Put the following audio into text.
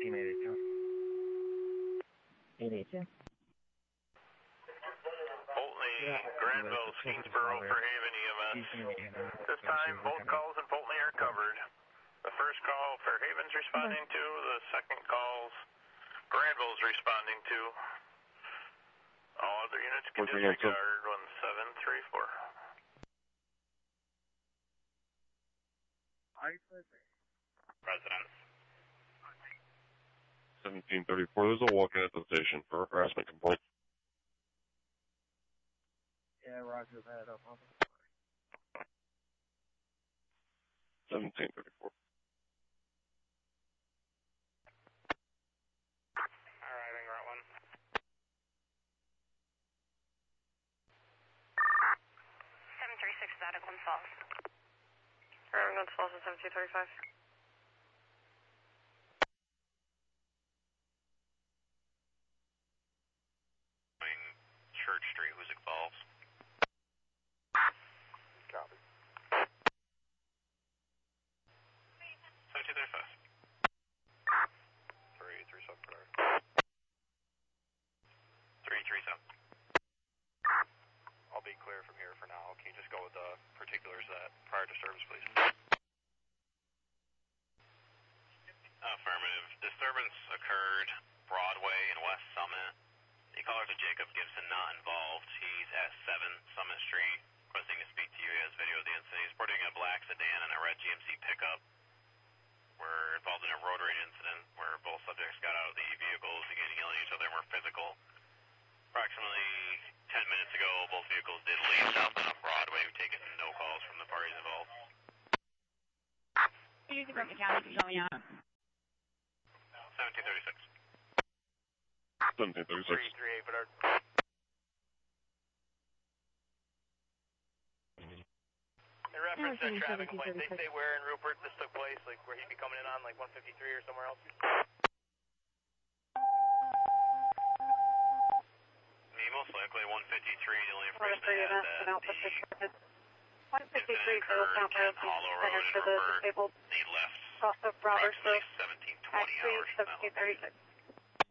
1882. Polteny, Granville, Skeensboro, Fairhaven EMS. This time, both calls in Polteny are covered. The first call, Fairhaven's responding to. The second call's Granville's responding to. All other units can disregard 1734. Residence. 1734, there's a walk-in at the station for a harassment complaint. Yeah, roger that. 1734. Arriving, Route 1. 736 is out of Glens Falls. Arriving Glens Falls at 7235. Church Street, Hoosick Falls. Copy. 7235. 337. I'll be clear from here for now. Can you just go with the particulars that prior to service, please? Affirmative. Disturbance occurred Broadway and West Summit. The caller to Jacob Gibson not involved. He's at 7 Summit Street, requesting to speak to you. He has video of the incident. He's boarding a black sedan and a red GMC pickup. We're involved in a road rage incident where both subjects got out of the vehicles, began yelling at each other, and were physical. Approximately 10 minutes ago, both vehicles did leave southbound Broadway. We've taken no calls from the parties involved. Can you confirm the county to show me out? 1736. 1736. 338, Bedard. In reference to traffic complaints, they say where in Rupert this took place, like where he'd be coming in on, like 153 or somewhere else? Most likely 153, the only information I have that the 153 Phil Campbell Center for the disabled. He left Off of Robertsville. approximately 1720 hours from that location. 1736.